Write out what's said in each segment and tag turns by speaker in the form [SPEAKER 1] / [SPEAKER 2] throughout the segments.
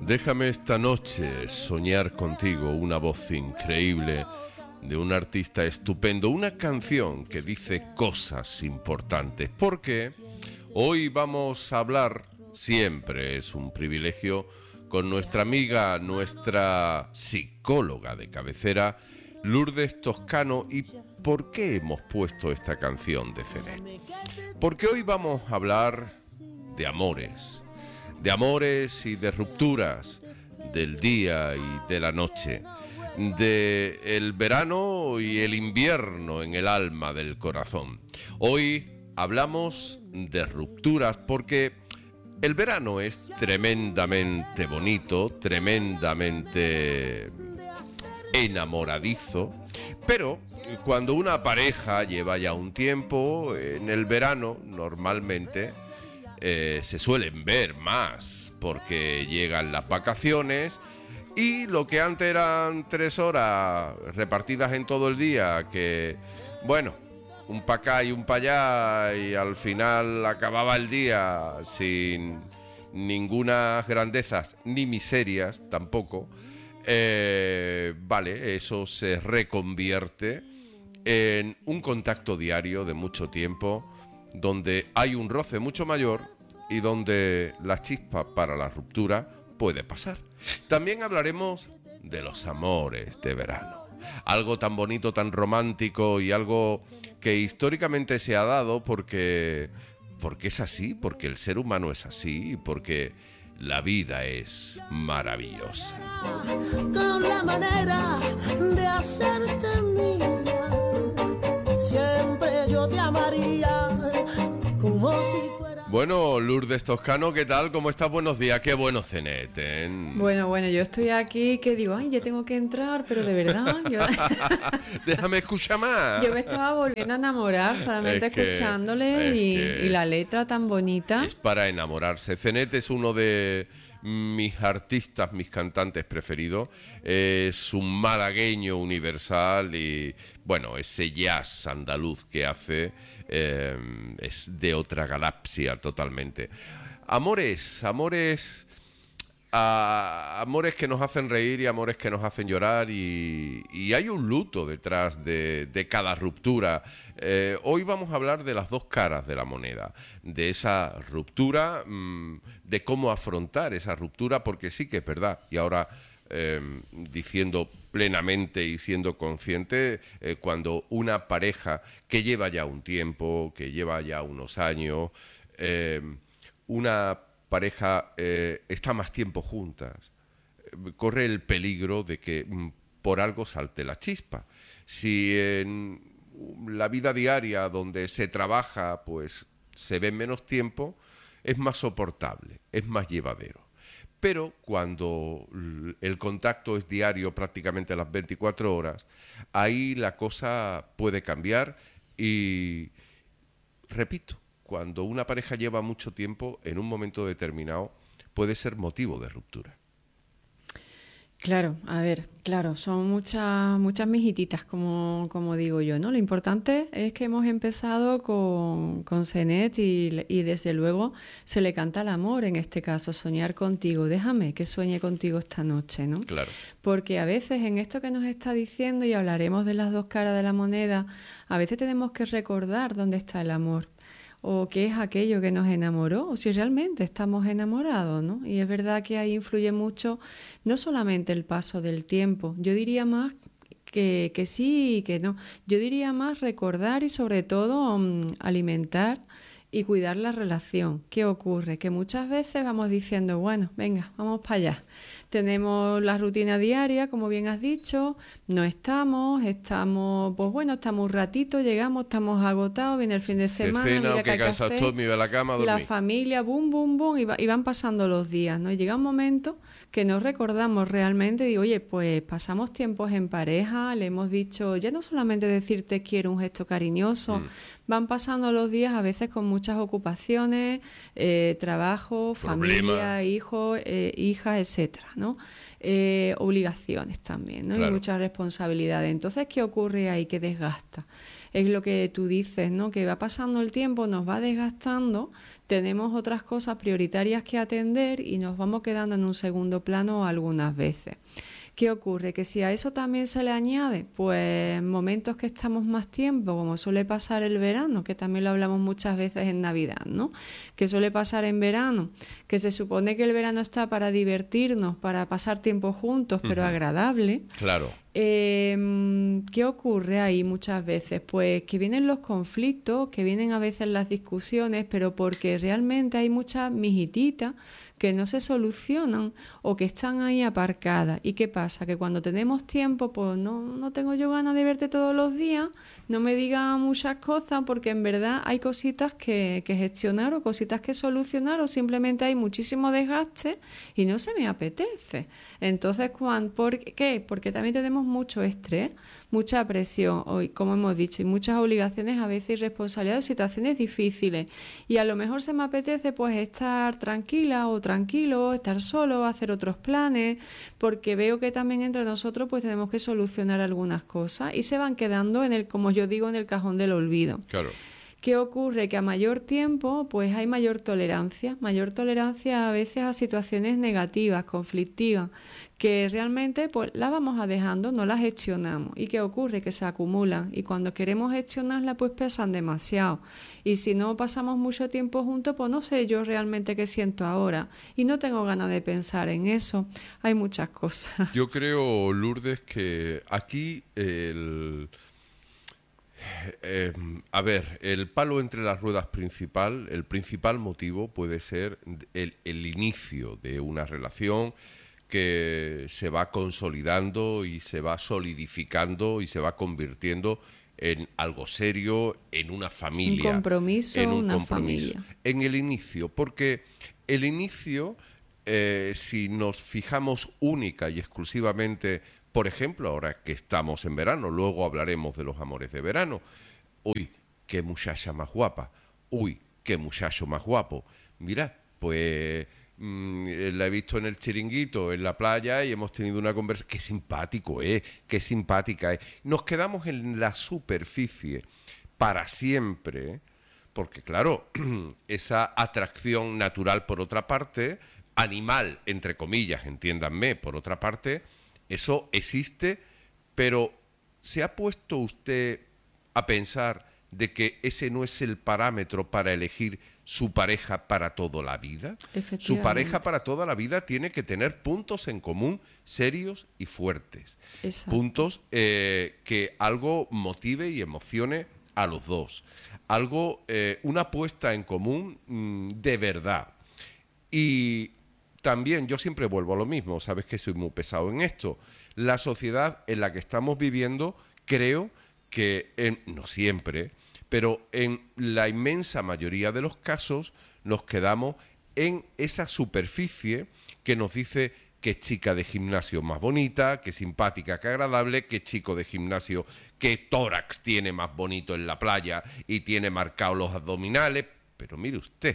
[SPEAKER 1] Déjame esta noche soñar contigo, una voz increíble de un artista estupendo, una canción que dice cosas importantes, porque hoy vamos a hablar, siempre es un privilegio, con nuestra amiga, nuestra psicóloga de cabecera, Lourdes Toscano. ¿Y por qué hemos puesto esta canción de Cenet? Porque hoy vamos a hablar de amores y de rupturas, del día y de la noche, de el verano y el invierno en el alma del corazón. Hoy hablamos de rupturas porque el verano es tremendamente bonito, tremendamente enamoradizo, pero cuando una pareja lleva ya un tiempo, en el verano normalmente se suelen ver más porque llegan las vacaciones y lo que antes eran 3 horas repartidas en todo el día, que bueno, un pa' acá y un pa' allá, y al final acababa el día sin ninguna grandezas ni miserias tampoco, vale, eso se reconvierte en un contacto diario de mucho tiempo, donde hay un roce mucho mayor y donde la chispa para la ruptura puede pasar. También hablaremos de los amores de verano, algo tan bonito, tan romántico y algo que históricamente se ha dado porque es así, porque el ser humano es así y porque la vida es maravillosa.
[SPEAKER 2] Con la manera de hacerte mía, siempre yo te amaría como si fuera...
[SPEAKER 1] Bueno, Lourdes Toscano, ¿qué tal? ¿Cómo estás? Buenos días. Qué bueno Cenet, ¿eh?
[SPEAKER 3] Bueno, yo estoy aquí que digo, ay, ya tengo que entrar, pero de verdad...
[SPEAKER 1] Déjame escuchar más.
[SPEAKER 3] Yo me estaba volviendo a enamorar solamente escuchándole y la letra tan bonita.
[SPEAKER 1] Es para enamorarse. Cenet es uno de mis artistas, mis cantantes preferidos. Es un malagueño universal y, bueno, ese jazz andaluz que hace es de otra galaxia totalmente. Amores que nos hacen reír y amores que nos hacen llorar, y hay un luto detrás de cada ruptura. Hoy vamos a hablar de las dos caras de la moneda, de esa ruptura, de cómo afrontar esa ruptura, porque sí que es verdad, y ahora diciendo plenamente y siendo consciente, cuando una pareja que lleva ya un tiempo, que lleva ya unos años, una pareja está más tiempo juntas, corre el peligro de que por algo salte la chispa. Si en la vida diaria donde se trabaja pues se ve menos tiempo, es más soportable, es más llevadero. Pero cuando el contacto es diario, prácticamente a las 24 horas, ahí la cosa puede cambiar y, repito, cuando una pareja lleva mucho tiempo, en un momento determinado puede ser motivo de ruptura.
[SPEAKER 3] Claro, son muchas mijititas, como digo yo, ¿no? Lo importante es que hemos empezado con Cenet y desde luego se le canta el amor, en este caso, soñar contigo. Déjame que sueñe contigo esta noche, ¿no?
[SPEAKER 1] Claro.
[SPEAKER 3] Porque a veces en esto que nos está diciendo, y hablaremos de las dos caras de la moneda, a veces tenemos que recordar dónde está el amor, o qué es aquello que nos enamoró, o si realmente estamos enamorados, ¿no? Y es verdad que ahí influye mucho, no solamente el paso del tiempo, yo diría más que sí y que no, yo diría más recordar y sobre todo alimentar y cuidar la relación. ¿Qué ocurre? Que muchas veces vamos diciendo, bueno, venga, vamos para allá. Tenemos la rutina diaria, como bien has dicho, no estamos, pues bueno, estamos un ratito, llegamos, estamos agotados, viene el fin de semana, mira que hay que hacer,
[SPEAKER 1] me iba a la cama a dormir.
[SPEAKER 3] La familia, bum, bum, bum, y van pasando los días, ¿no? Y llega un momento que no recordamos realmente, digo, oye, pues pasamos tiempos en pareja, le hemos dicho, ya no solamente decir te quiero, un gesto cariñoso, van pasando los días a veces con muchas ocupaciones, trabajo, familia, hijos, hijas, etcétera, ¿no? Obligaciones también, ¿no?
[SPEAKER 1] Claro.
[SPEAKER 3] Y muchas responsabilidades. Entonces, ¿qué ocurre ahí? Que desgasta. es lo que tú dices, ¿no? Que va pasando el tiempo, nos va desgastando, tenemos otras cosas prioritarias que atender y nos vamos quedando en un segundo plano algunas veces. ¿Qué ocurre? Que si a eso también se le añade, pues momentos que estamos más tiempo, como suele pasar el verano, que también lo hablamos muchas veces en Navidad, ¿no? Que suele pasar en verano, que se supone que el verano está para divertirnos, para pasar tiempo juntos, pero agradable.
[SPEAKER 1] Claro.
[SPEAKER 3] ¿Qué ocurre ahí muchas veces? Pues que vienen los conflictos, que vienen a veces las discusiones, pero porque realmente hay muchas mijititas que no se solucionan o que están ahí aparcadas. ¿Y qué pasa? Que cuando tenemos tiempo, pues no tengo yo ganas de verte todos los días, no me digas muchas cosas, porque en verdad hay cositas que gestionar o cositas que solucionar, o simplemente hay muchísimo desgaste y no se me apetece. Entonces, ¿por qué? Porque también tenemos mucho estrés, mucha presión, hoy, como hemos dicho, y muchas obligaciones a veces y responsabilidades, situaciones difíciles. Y a lo mejor se me apetece pues estar tranquila o tranquilo, estar solo, hacer otros planes, porque veo que también entre nosotros pues tenemos que solucionar algunas cosas y se van quedando en el, como yo digo, en el cajón del olvido.
[SPEAKER 1] Claro.
[SPEAKER 3] ¿Qué ocurre? Que a mayor tiempo pues hay mayor tolerancia a veces a situaciones negativas, conflictivas, que realmente pues las vamos a dejando, no las gestionamos. ¿Y qué ocurre? Que se acumulan y cuando queremos gestionarlas pues pesan demasiado. Y si no pasamos mucho tiempo juntos, pues no sé yo realmente qué siento ahora y no tengo ganas de pensar en eso. Hay muchas cosas.
[SPEAKER 1] Yo creo, Lourdes, que aquí a ver, el palo entre las ruedas principal, el principal motivo puede ser el inicio de una relación que se va consolidando y se va solidificando y se va convirtiendo en algo serio, en una familia.
[SPEAKER 3] Un compromiso,
[SPEAKER 1] en un
[SPEAKER 3] una
[SPEAKER 1] compromiso.
[SPEAKER 3] familia.
[SPEAKER 1] En el inicio, porque el inicio, si nos fijamos única y exclusivamente, por ejemplo, ahora que estamos en verano, luego hablaremos de los amores de verano. Uy, qué muchacha más guapa. Uy, qué muchacho más guapo. Mira, pues la he visto en el chiringuito, en la playa, y hemos tenido una conversación. Qué simpático es, qué simpática es. Nos quedamos en la superficie para siempre, porque claro, esa atracción natural por otra parte, animal, entre comillas, entiéndanme, por otra parte, eso existe, pero ¿se ha puesto usted a pensar de que ese no es el parámetro para elegir su pareja para toda la vida? Su pareja para toda la vida tiene que tener puntos en común serios y fuertes.
[SPEAKER 3] Exacto.
[SPEAKER 1] Puntos que algo motive y emocione a los dos. Algo, una puesta en común de verdad. Y también yo siempre vuelvo a lo mismo, sabes que soy muy pesado en esto. La sociedad en la que estamos viviendo, creo que, no siempre, pero en la inmensa mayoría de los casos nos quedamos en esa superficie que nos dice qué chica de gimnasio más bonita, qué simpática, qué agradable, qué chico de gimnasio, qué tórax tiene más bonito en la playa y tiene marcados los abdominales. Pero mire usted,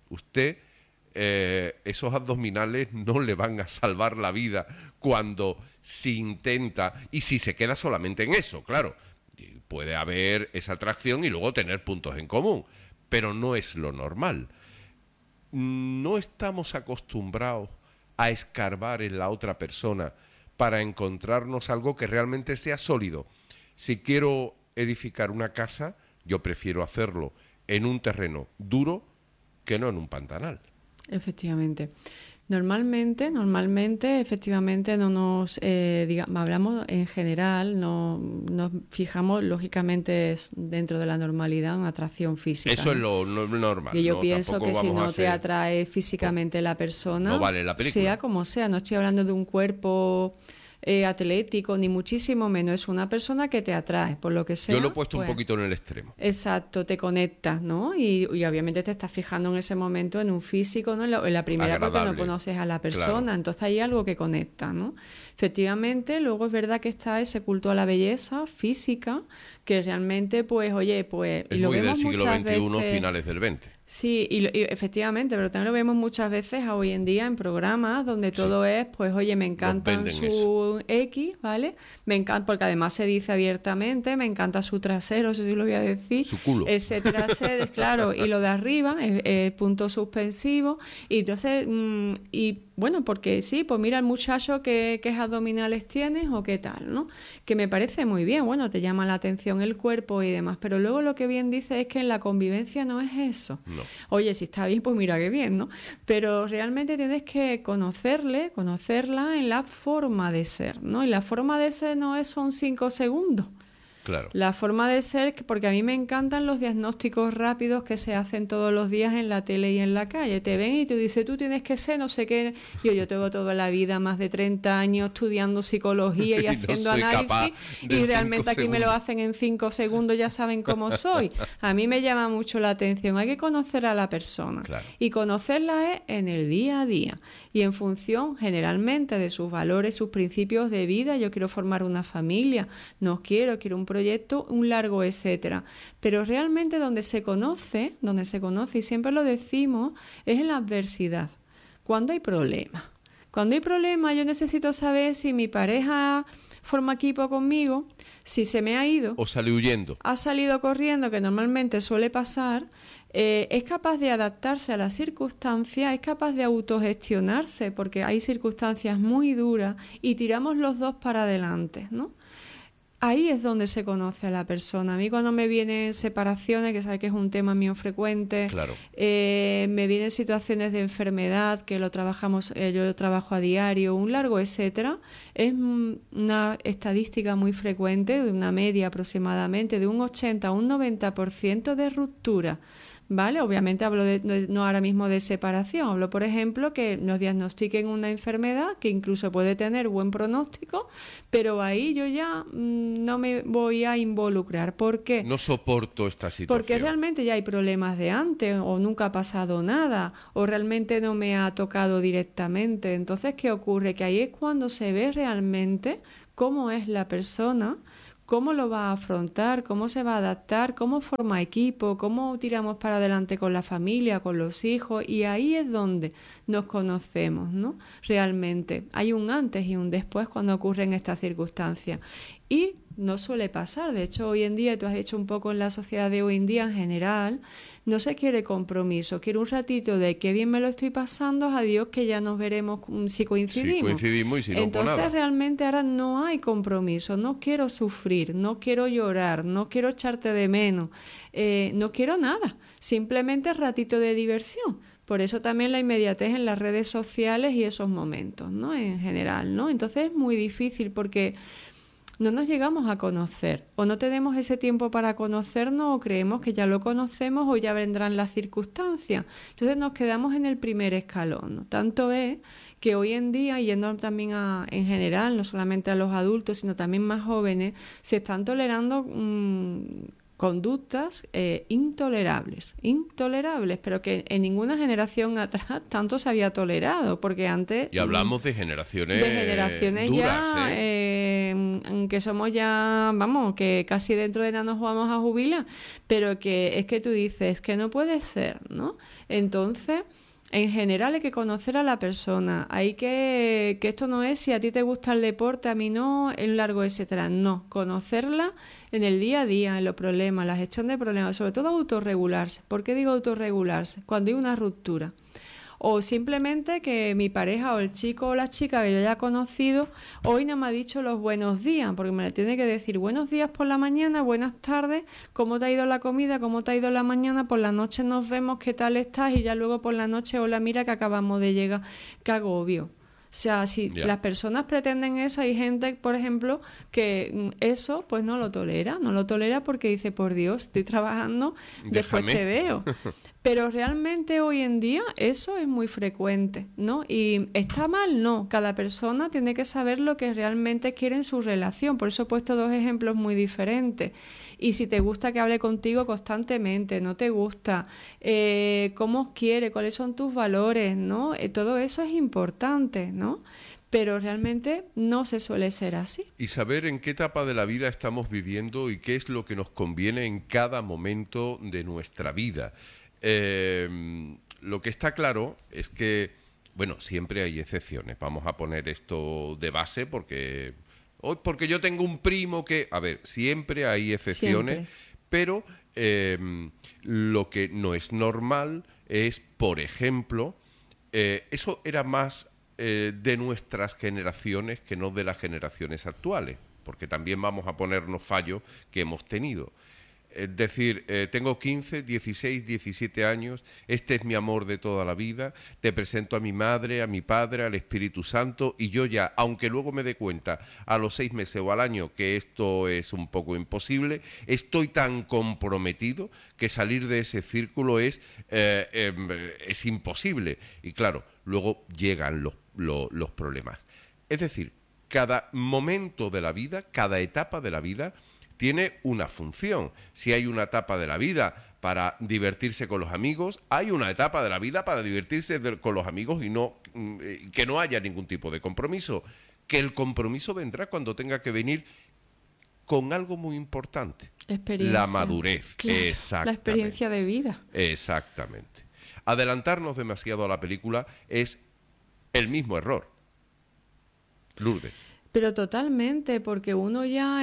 [SPEAKER 1] esos abdominales no le van a salvar la vida cuando se intenta, y si se queda solamente en eso, claro, puede haber esa atracción y luego tener puntos en común, pero no es lo normal. No estamos acostumbrados a escarbar en la otra persona para encontrarnos algo que realmente sea sólido. Si quiero edificar una casa, yo prefiero hacerlo en un terreno duro que no en un pantanal.
[SPEAKER 3] Efectivamente. Normalmente, efectivamente, no nos, hablamos en general, no nos fijamos, lógicamente, dentro de la normalidad, una atracción física.
[SPEAKER 1] Eso es lo normal.
[SPEAKER 3] Y yo
[SPEAKER 1] ¿no?
[SPEAKER 3] pienso
[SPEAKER 1] Tampoco
[SPEAKER 3] que si no
[SPEAKER 1] vamos
[SPEAKER 3] te atrae físicamente la persona,
[SPEAKER 1] no vale la película.
[SPEAKER 3] sea como sea, no estoy hablando de un cuerpo atlético, ni muchísimo menos, es una persona que te atrae, por lo que sea.
[SPEAKER 1] Yo lo he puesto
[SPEAKER 3] pues,
[SPEAKER 1] un poquito en el extremo.
[SPEAKER 3] Exacto, te conectas, ¿no? Y obviamente te estás fijando en ese momento en un físico, ¿no? En la primera
[SPEAKER 1] agradable.
[SPEAKER 3] Porque no conoces a la persona,
[SPEAKER 1] Claro.
[SPEAKER 3] entonces hay algo que conecta, ¿no? Efectivamente, luego es verdad que está ese culto a la belleza física, que realmente, pues, oye, pues...
[SPEAKER 1] Es
[SPEAKER 3] y lo
[SPEAKER 1] muy del
[SPEAKER 3] vemos
[SPEAKER 1] siglo
[SPEAKER 3] muchas
[SPEAKER 1] XXI,
[SPEAKER 3] veces...
[SPEAKER 1] finales del XX.
[SPEAKER 3] Sí, y efectivamente, pero también lo vemos muchas veces hoy en día en programas donde todo es, pues, oye, me encantan su X, ¿vale? Me encanta, porque además se dice abiertamente, me encanta su trasero, eso sí lo voy a decir.
[SPEAKER 1] Su culo.
[SPEAKER 3] Ese trasero, claro, y lo de arriba es punto suspensivo. Y entonces, y bueno, porque sí, pues mira el muchacho qué abdominales tienes o qué tal, ¿no? Que me parece muy bien, bueno, te llama la atención el cuerpo y demás, pero luego lo que bien dice es que en la convivencia no es eso.
[SPEAKER 1] No.
[SPEAKER 3] Oye, si está bien, pues mira qué bien, ¿no? Pero realmente tienes que conocerla en la forma de ser, ¿no? Y la forma de ser son 5 segundos.
[SPEAKER 1] Claro.
[SPEAKER 3] La forma de ser, porque a mí me encantan los diagnósticos rápidos que se hacen todos los días en la tele y en la calle. Te ven y te dicen, tú tienes que ser no sé qué. Yo tengo toda la vida, más de 30 años, estudiando psicología y haciendo análisis, y realmente aquí me lo hacen en 5 segundos, ya saben cómo soy. A mí me llama mucho la atención. Hay que conocer a la persona.
[SPEAKER 1] Claro.
[SPEAKER 3] Y conocerla es en el día a día. Y en función, generalmente, de sus valores, sus principios de vida. Yo quiero formar una familia, quiero un proyecto, un largo, etcétera. Pero realmente donde se conoce, y siempre lo decimos, es en la adversidad. Cuando hay problemas. Cuando hay problemas, yo necesito saber si mi pareja forma equipo conmigo, si se me ha ido.
[SPEAKER 1] O sale huyendo.
[SPEAKER 3] Ha salido corriendo, que normalmente suele pasar. Es capaz de adaptarse a las circunstancias, es capaz de autogestionarse, porque hay circunstancias muy duras y tiramos los dos para adelante, ¿no? Ahí es donde se conoce a la persona. A mí cuando me vienen separaciones, que sabes que es un tema mío frecuente,
[SPEAKER 1] claro.
[SPEAKER 3] Me vienen situaciones de enfermedad, que yo lo trabajo a diario, un largo, etcétera, es una estadística muy frecuente, de una media aproximadamente, de un 80 a un 90% de ruptura. ¿Vale? Obviamente hablo no ahora mismo de separación, hablo, por ejemplo, que nos diagnostiquen una enfermedad que incluso puede tener buen pronóstico, pero ahí yo ya no me voy a involucrar. ¿Por qué?
[SPEAKER 1] No soporto esta situación.
[SPEAKER 3] Porque realmente ya hay problemas de antes, o nunca ha pasado nada, o realmente no me ha tocado directamente. Entonces, ¿qué ocurre? Que ahí es cuando se ve realmente cómo es la persona, cómo lo va a afrontar, cómo se va a adaptar, cómo forma equipo, cómo tiramos para adelante con la familia, con los hijos, y ahí es donde nos conocemos, ¿no? Realmente hay un antes y un después cuando ocurren estas circunstancias. Y no suele pasar, de hecho hoy en día, tú has hecho un poco en la sociedad de hoy en día en general, no se quiere compromiso, quiere un ratito de qué bien me lo estoy pasando, adiós que ya nos veremos si coincidimos.
[SPEAKER 1] Si coincidimos y si no,
[SPEAKER 3] entonces
[SPEAKER 1] pues nada.
[SPEAKER 3] realmente ahora no hay compromiso, no quiero sufrir, no quiero llorar, no quiero echarte de menos, no quiero nada, simplemente ratito de diversión. Por eso también la inmediatez en las redes sociales y esos momentos, ¿no? En general, ¿no? Entonces es muy difícil porque no nos llegamos a conocer, o no tenemos ese tiempo para conocernos, o creemos que ya lo conocemos o ya vendrán las circunstancias. Entonces nos quedamos en el primer escalón, ¿no? Tanto es que hoy en día, yendo también en general, no solamente a los adultos, sino también más jóvenes, se están tolerando conductas intolerables, pero que en ninguna generación atrás tanto se había tolerado, porque antes...
[SPEAKER 1] Y hablamos de generaciones duras,
[SPEAKER 3] ya, que somos ya, vamos, que casi dentro de nada nos vamos a jubilar, pero que es que tú dices que no puede ser, ¿no? Entonces... En general hay que conocer a la persona, hay que esto no es si a ti te gusta el deporte, a mí no, en largo, etcétera. No, conocerla en el día a día, en los problemas, la gestión de problemas, sobre todo autorregularse. ¿Por qué digo autorregularse? Cuando hay una ruptura. O simplemente que mi pareja o el chico o la chica que yo haya conocido hoy no me ha dicho los buenos días, porque me le tiene que decir buenos días por la mañana, buenas tardes, cómo te ha ido la comida, cómo te ha ido la mañana, por la noche nos vemos, qué tal estás, y ya luego por la noche, hola, mira que acabamos de llegar, qué agobio. O sea, si las personas pretenden eso, hay gente, por ejemplo, que eso pues no lo tolera porque dice, por Dios, estoy trabajando, después te veo. Pero realmente hoy en día eso es muy frecuente, ¿no? Y está mal, no. Cada persona tiene que saber lo que realmente quiere en su relación. Por eso he puesto 2 ejemplos muy diferentes. Y si te gusta que hable contigo constantemente, no te gusta, cómo quiere, cuáles son tus valores, ¿no? Todo eso es importante, ¿no? Pero realmente no se suele ser así.
[SPEAKER 1] Y saber en qué etapa de la vida estamos viviendo y qué es lo que nos conviene en cada momento de nuestra vida. lo que está claro es que, bueno, siempre hay excepciones. Vamos a poner esto de base porque yo tengo un primo que... A ver, siempre hay excepciones,
[SPEAKER 3] Siempre.
[SPEAKER 1] pero lo que no es normal es, por ejemplo, eso era más de nuestras generaciones que no de las generaciones actuales, porque también vamos a ponernos fallos que hemos tenido. Es decir, tengo 15, 16, 17 años, este es mi amor de toda la vida, te presento a mi madre, a mi padre, al Espíritu Santo, y yo ya, aunque luego me dé cuenta a los 6 meses o al año que esto es un poco imposible, estoy tan comprometido que salir de ese círculo es imposible. Y claro, luego llegan los problemas. Es decir, cada momento de la vida, cada etapa de la vida, tiene una función. Si hay una etapa de la vida para divertirse con los amigos, hay una etapa de la vida para divertirse con los amigos y que no haya ningún tipo de compromiso. Que el compromiso vendrá cuando tenga que venir con algo muy importante. La madurez.
[SPEAKER 3] Claro,
[SPEAKER 1] exactamente.
[SPEAKER 3] la experiencia de vida.
[SPEAKER 1] Exactamente. Adelantarnos demasiado a la película es el mismo error. Lourdes.
[SPEAKER 3] Pero totalmente, porque uno ya,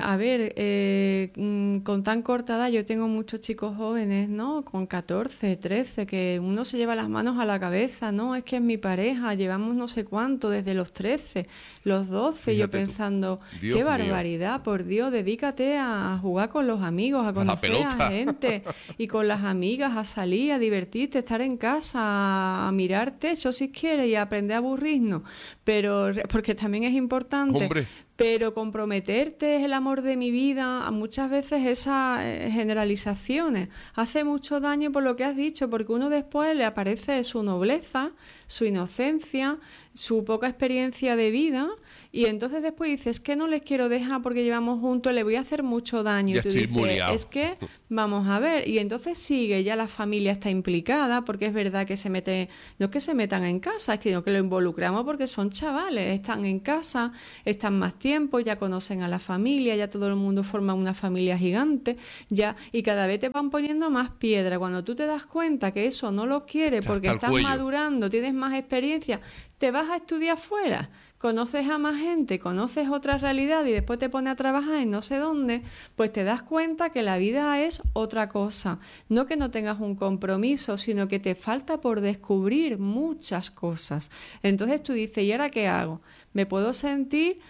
[SPEAKER 3] con tan corta edad, yo tengo muchos chicos jóvenes, ¿no? Con 14, 13, que uno se lleva las manos a la cabeza, ¿no? Es que es mi pareja, llevamos no sé cuánto, desde los 13, los 12, yo pensando, qué barbaridad, por Dios, dedícate a jugar con los amigos, a conocer a gente, y con las amigas, a salir, a divertirte, a estar en casa, a mirar techo si quieres y a aprender a aburrirnos, pero porque también es importante.
[SPEAKER 1] Hombre.
[SPEAKER 3] Pero comprometerte es el amor de mi vida, a muchas veces esas generalizaciones hace mucho daño por lo que has dicho, porque uno después le aparece su nobleza, su inocencia, su poca experiencia de vida, y entonces después dices, es que no les quiero dejar porque llevamos juntos, le voy a hacer mucho daño.
[SPEAKER 1] Ya
[SPEAKER 3] y tú
[SPEAKER 1] estoy
[SPEAKER 3] dices,
[SPEAKER 1] muy liado.
[SPEAKER 3] es que vamos a ver, y entonces sigue, ya la familia está implicada, porque es verdad que no es que se metan en casa, es que lo involucramos porque son chavales, están en casa, están más tiempo, ya conocen a la familia, ya todo el mundo forma una familia gigante, ya, y cada vez te van poniendo más piedra. Cuando tú te das cuenta que eso no lo quieres porque estás madurando, tienes más experiencia, te vas a estudiar fuera, conoces a más gente, conoces otra realidad y después te pones a trabajar en no sé dónde, pues te das cuenta que la vida es otra cosa. No que no tengas un compromiso, sino que te falta por descubrir muchas cosas. Entonces tú dices, ¿y ahora qué hago? ¿Me puedo sentir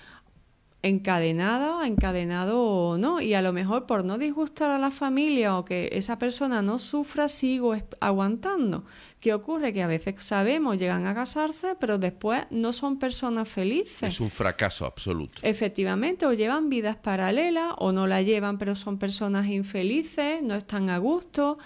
[SPEAKER 3] encadenado o no? Y a lo mejor por no disgustar a la familia o que esa persona no sufra, sigo aguantando. ¿Qué ocurre? Que a veces sabemos, llegan a casarse, pero después no son personas felices.
[SPEAKER 1] Es un fracaso absoluto.
[SPEAKER 3] Efectivamente, o llevan vidas paralelas o no la llevan, pero son personas infelices, no están a gusto,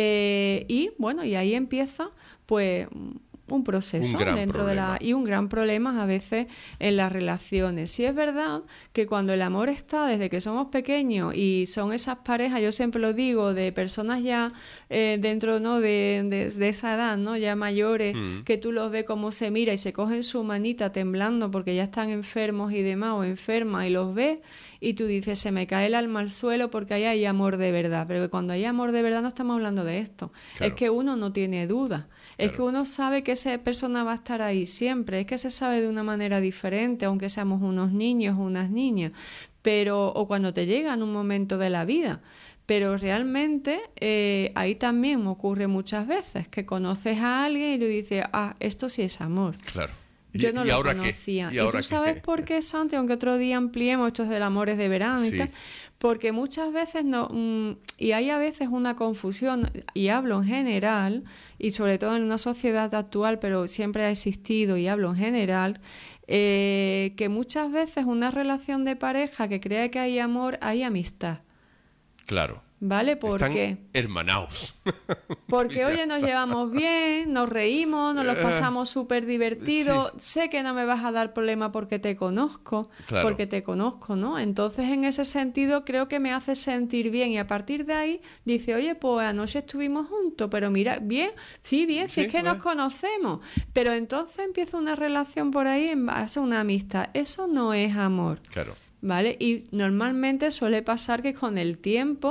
[SPEAKER 3] y bueno, y ahí empieza pues un proceso y un gran problema a veces en las relaciones. Sí es verdad que cuando el amor está desde que somos pequeños y son esas parejas, yo siempre lo digo, de personas ya dentro, ¿no?, de esa edad, ¿no?, ya mayores, que tú los ves cómo se mira y se cogen su manita temblando porque ya están enfermos y demás o enfermas, y los ves y tú dices, se me cae el alma al suelo porque ahí hay amor de verdad. Pero que cuando hay amor de verdad no estamos hablando de esto. Claro. Es que uno no tiene duda. Claro. Es que uno sabe que esa persona va a estar ahí siempre. Es que se sabe de una manera diferente, aunque seamos unos niños o unas niñas. O cuando te llega en un momento de la vida. Pero realmente ahí también ocurre muchas veces que conoces a alguien y tú dices, esto sí es amor.
[SPEAKER 1] Claro.
[SPEAKER 3] Yo no lo conocía. ¿Y tú sabes por qué, Santi? Aunque otro día ampliemos estos del amor es de verano y tal. Porque muchas veces y hay a veces una confusión, y hablo en general, y sobre todo en una sociedad actual, pero siempre ha existido, y hablo en general, que muchas veces una relación de pareja que cree que hay amor, hay amistad.
[SPEAKER 1] Claro.
[SPEAKER 3] ¿Vale? ¿Por qué?
[SPEAKER 1] Hermanaos.
[SPEAKER 3] Porque, oye, nos llevamos bien, nos reímos, nos los pasamos súper divertidos. Sí. Sé que no me vas a dar problema porque te conozco, ¿no? Entonces, en ese sentido, creo que me hace sentir bien. Y a partir de ahí, dice, oye, pues anoche estuvimos juntos, pero mira, bien, si es que nos conocemos. Pero entonces empieza una relación por ahí en base a una amistad. Eso no es amor.
[SPEAKER 1] Claro.
[SPEAKER 3] ¿Vale? Y normalmente suele pasar que con el tiempo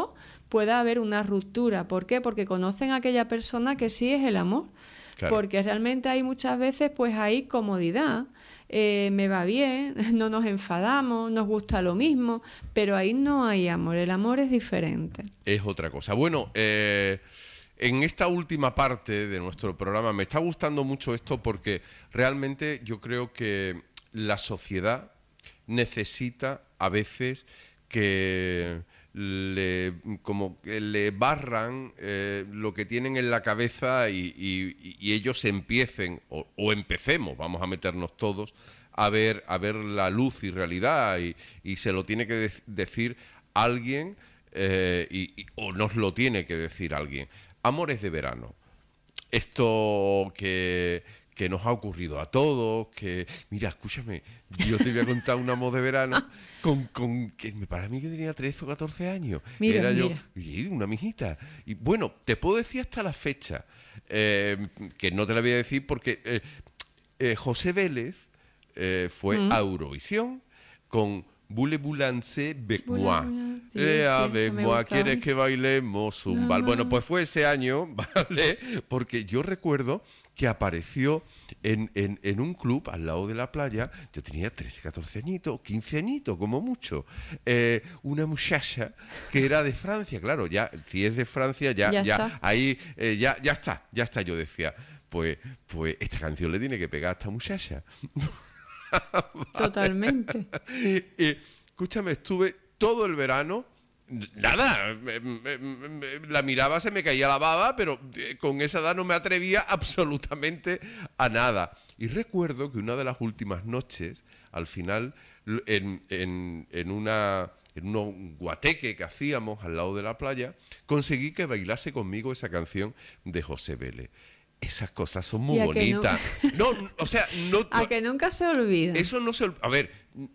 [SPEAKER 3] pueda haber una ruptura. ¿Por qué? Porque conocen a aquella persona que sí es el amor. Claro. Porque realmente hay muchas veces, pues hay comodidad, me va bien, no nos enfadamos, nos gusta lo mismo, pero ahí no hay amor, el amor es diferente.
[SPEAKER 1] Es otra cosa. Bueno, en esta última parte de nuestro programa me está gustando mucho esto porque realmente yo creo que la sociedad necesita a veces que le barran lo que tienen en la cabeza y ellos empiecen o empecemos, vamos a meternos todos a ver la luz y realidad y se lo tiene que decir alguien o nos lo tiene que decir alguien. Amores de verano. Esto que nos ha ocurrido a todos, que... Mira, escúchame, yo te voy a contar un amor de verano que para mí que tenía 13 o 14 años.
[SPEAKER 3] Mira.
[SPEAKER 1] Yo, una mijita. Y bueno, te puedo decir hasta la fecha, que no te la voy a decir porque José Vélez fue a Eurovisión con Voulez-vous danser avec moi? Avec moi, ¿quieres que bailemos un bal? Bueno, pues fue ese año, ¿vale? Porque yo recuerdo que apareció en un club al lado de la playa. Yo tenía 13, 14 añitos, 15 añitos, como mucho. Una muchacha que era de Francia, claro, ya, si es de Francia, ya ahí, ya está, yo decía, pues esta canción le tiene que pegar a esta muchacha.
[SPEAKER 3] Totalmente.
[SPEAKER 1] Escúchame, estuve todo el verano, nada, la miraba, se me caía la baba, pero con esa edad no me atrevía absolutamente a nada. Y recuerdo que una de las últimas noches, al final, en un guateque que hacíamos al lado de la playa, conseguí que bailase conmigo esa canción de José Vélez. Esas cosas son muy bonitas. No, o sea, no,
[SPEAKER 3] a que nunca se olvida.
[SPEAKER 1] Eso no se olvida.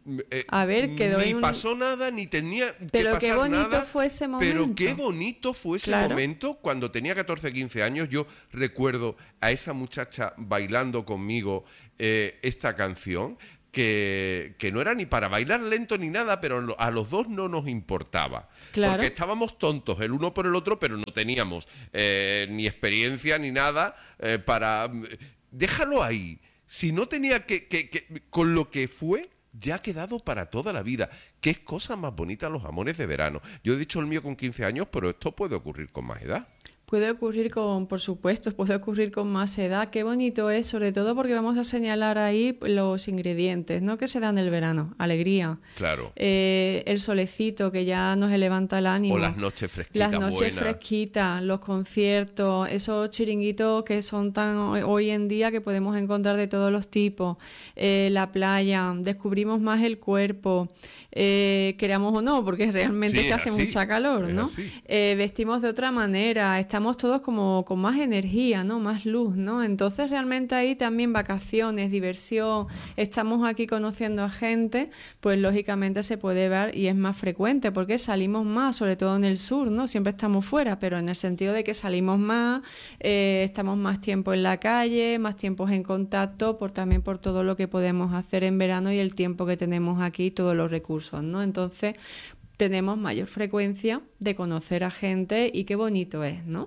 [SPEAKER 1] A ver,
[SPEAKER 3] quedó
[SPEAKER 1] ni pasó nada, ni tenía que
[SPEAKER 3] pero
[SPEAKER 1] pasar
[SPEAKER 3] qué bonito
[SPEAKER 1] nada.
[SPEAKER 3] Fue ese momento.
[SPEAKER 1] Pero qué bonito fue ese momento. Cuando tenía 14, 15 años, yo recuerdo a esa muchacha bailando conmigo esta canción. Que no era ni para bailar lento ni nada, pero a los dos no nos importaba.
[SPEAKER 3] Claro.
[SPEAKER 1] Porque estábamos tontos el uno por el otro, pero no teníamos ni experiencia ni nada para... Déjalo ahí. Si no tenía que con lo que fue, ya ha quedado para toda la vida. Qué cosa más bonita los amores de verano. Yo he dicho el mío con 15 años, pero esto puede ocurrir con más edad.
[SPEAKER 3] Puede ocurrir por supuesto, puede ocurrir con más edad. Qué bonito es, sobre todo porque vamos a señalar ahí los ingredientes, ¿no? Que se dan en el verano. Alegría.
[SPEAKER 1] Claro.
[SPEAKER 3] El solecito que ya nos levanta el ánimo.
[SPEAKER 1] O las noches fresquitas.
[SPEAKER 3] Las noches fresquitas, los conciertos, esos chiringuitos que son tan hoy en día que podemos encontrar de todos los tipos. La playa, descubrimos más el cuerpo, queramos o no, porque realmente que hace mucha calor, ¿no? Vestimos de otra manera, estamos todos como con más energía, ¿no? Más luz, ¿no? Entonces realmente ahí también vacaciones, diversión, estamos aquí conociendo a gente, pues lógicamente se puede ver y es más frecuente porque salimos más, sobre todo en el sur, ¿no? Siempre estamos fuera, pero en el sentido de que salimos más, estamos más tiempo en la calle, más tiempos en contacto, también por todo lo que podemos hacer en verano y el tiempo que tenemos aquí, todos los recursos, ¿no? Entonces tenemos mayor frecuencia de conocer a gente y qué bonito es, ¿no?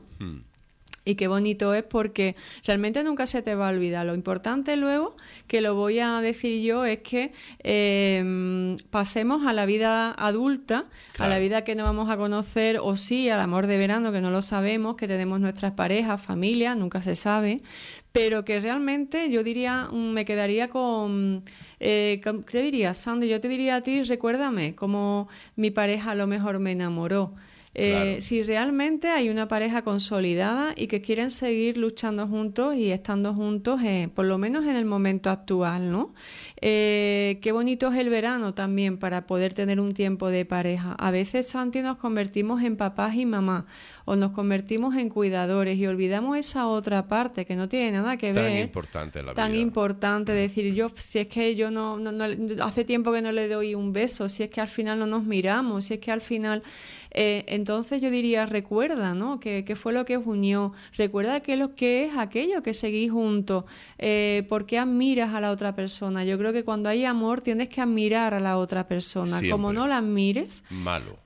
[SPEAKER 3] Y qué bonito es porque realmente nunca se te va a olvidar. Lo importante luego, que lo voy a decir yo, es que pasemos a la vida adulta, claro, a la vida que no vamos a conocer, o sí, al amor de verano, que no lo sabemos, que tenemos nuestras parejas, familias, nunca se sabe, pero que realmente yo diría, me quedaría con... ¿qué dirías, Sandy? Yo te diría a ti, recuérdame cómo mi pareja a lo mejor me enamoró. Claro. Si realmente hay una pareja consolidada y que quieren seguir luchando juntos y estando juntos, por lo menos en el momento actual, ¿no? Qué bonito es el verano también para poder tener un tiempo de pareja. A veces, Santi, nos convertimos en papás y mamás o nos convertimos en cuidadores y olvidamos esa otra parte que no tiene nada que ver.
[SPEAKER 1] Tan importante en la vida.
[SPEAKER 3] Tan importante decir, si es que yo no hace tiempo que no le doy un beso, si es que al final no nos miramos, si es que al final... entonces yo diría, recuerda, ¿no? ¿Qué fue lo que os unió? Recuerda que es aquello que seguís juntos. ¿Por qué admiras a la otra persona? Yo creo que cuando hay amor tienes que admirar a la otra persona.
[SPEAKER 1] Siempre.
[SPEAKER 3] Como no la admires...
[SPEAKER 1] Malo.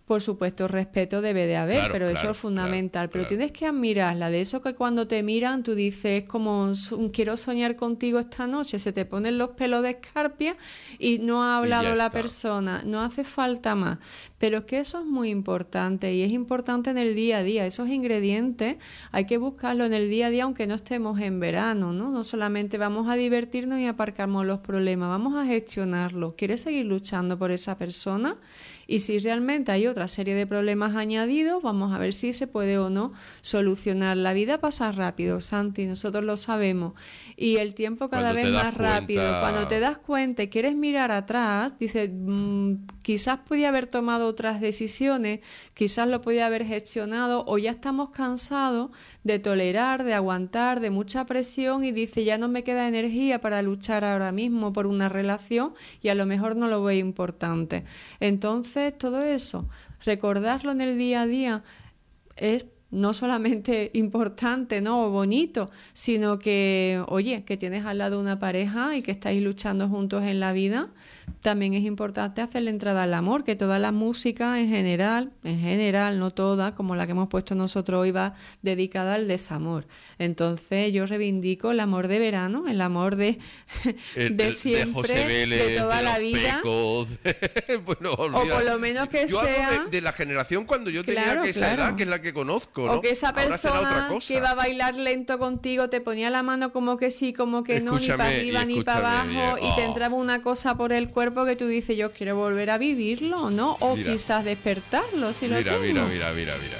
[SPEAKER 3] por supuesto, respeto debe de haber,
[SPEAKER 1] Claro,
[SPEAKER 3] pero eso
[SPEAKER 1] claro,
[SPEAKER 3] es fundamental.
[SPEAKER 1] claro,
[SPEAKER 3] Pero
[SPEAKER 1] claro.
[SPEAKER 3] tienes que admirarla, de eso que cuando te miran tú dices, es como, quiero soñar contigo esta noche, se te ponen los pelos de escarpia y no ha hablado
[SPEAKER 1] ya
[SPEAKER 3] la
[SPEAKER 1] está.
[SPEAKER 3] persona, no hace falta más. Pero es que eso es muy importante y es importante en el día a día. Esos ingredientes hay que buscarlos en el día a día, aunque no estemos en verano, ¿no? No solamente vamos a divertirnos y aparcamos los problemas, vamos a gestionarlos. ¿Quieres seguir luchando por esa persona? Y si realmente hay otra serie de problemas añadidos, vamos a ver si se puede o no solucionar. La vida pasa rápido, Santi, nosotros lo sabemos. Y el tiempo cada
[SPEAKER 1] Cuando te
[SPEAKER 3] vez
[SPEAKER 1] das
[SPEAKER 3] más rápido.
[SPEAKER 1] cuenta-
[SPEAKER 3] Cuando te das cuenta y quieres mirar atrás, dices, quizás podía haber tomado otras decisiones, quizás lo podía haber gestionado, o ya estamos cansados de tolerar, de aguantar, de mucha presión, y dice, ya no me queda energía para luchar ahora mismo por una relación y a lo mejor no lo veo importante. Entonces, todo eso, recordarlo en el día a día es no solamente importante, ¿no? O bonito, sino que, oye, que tienes al lado una pareja y que estáis luchando juntos en la vida. También es importante hacerle entrada al amor, que toda la música en general, no toda, como la que hemos puesto nosotros hoy, va dedicada al desamor. Entonces yo reivindico el amor de verano, el amor de siempre,
[SPEAKER 1] de José Vélez,
[SPEAKER 3] de toda la
[SPEAKER 1] los
[SPEAKER 3] vida.
[SPEAKER 1] Pecos, bueno,
[SPEAKER 3] O por lo menos que
[SPEAKER 1] yo
[SPEAKER 3] sea...
[SPEAKER 1] hablo de la generación cuando yo tenía
[SPEAKER 3] Claro,
[SPEAKER 1] que esa
[SPEAKER 3] claro.
[SPEAKER 1] edad, que es la que conozco, ¿no?
[SPEAKER 3] O que esa
[SPEAKER 1] Ahora será otra
[SPEAKER 3] persona
[SPEAKER 1] cosa.
[SPEAKER 3] que iba a bailar lento contigo te ponía la mano como que sí, como que no, ni para
[SPEAKER 1] Escúchame,
[SPEAKER 3] arriba ni
[SPEAKER 1] escúchame
[SPEAKER 3] para abajo,
[SPEAKER 1] bien.
[SPEAKER 3] y te
[SPEAKER 1] Oh.
[SPEAKER 3] entraba una cosa por el cuerpo que tú dices, yo quiero volver a vivirlo, ¿no? O
[SPEAKER 1] Mira.
[SPEAKER 3] quizás despertarlo, si lo
[SPEAKER 1] Mira,
[SPEAKER 3] tengo.
[SPEAKER 1] mira.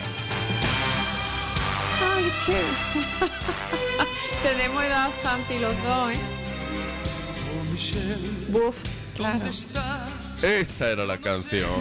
[SPEAKER 3] Ay, qué... Tenemos edad, Santi, los dos, ¿eh? Buf, claro.
[SPEAKER 1] Esta era la canción.